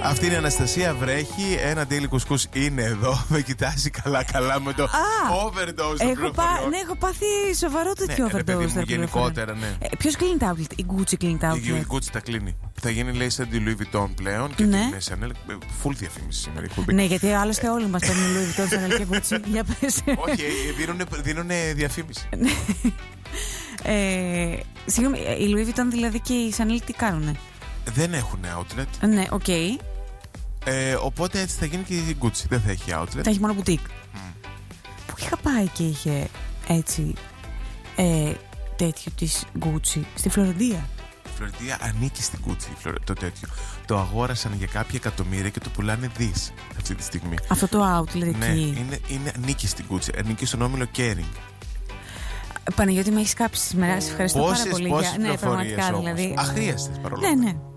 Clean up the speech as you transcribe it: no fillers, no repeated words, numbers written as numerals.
Αυτή είναι η Αναστασία, βρέχει. Ένα daily κουσκούς είναι εδώ. Με κοιτάζει καλά με το overdose. Έχω πάθει σοβαρό τέτοιο overdose. Γενικότερα, ναι. Ποιος κλείνει τα outlet? Η Gucci κλείνει τα outlet. Η Gucci τα κλείνει. Θα γίνει, λέει, σαν τη Louis Vuitton πλέον και ναι. την Chanel. Full διαφήμιση σήμερα η εκπομπή. Ναι, γιατί άλλωστε όλοι μας παίρνουν Louis Vuitton, Chanel και Gucci. Για πες. Όχι, δίνουν διαφήμιση. Συγγνώμη, η Louis Vuitton δηλαδή και η Chanel τι κάνουνε? Δεν έχουν outlet. Ναι, οκ. Οπότε έτσι θα γίνει και η Gucci. Δεν θα έχει outlet. Θα έχει μόνο boutique. Πού είχα πάει και είχε έτσι τέτοιο της Gucci? Στη Φλωρεντία. Η Φλωρεντία ανήκει στην Gucci το τέτοιο. Το αγόρασαν για κάποια εκατομμύρια και το πουλάνε δις αυτή τη στιγμή. Αυτό το outlet εκεί. Ναι, ανήκει στην Gucci. Ανήκει στον όμιλο Kering. Παναγιώτη, με έχεις κάψει σήμερα. Σε ευχαριστώ πάρα πολύ. Πόσες ναι, πραγματικά δηλαδή. Αχρίαστες παρόλο. Ναι.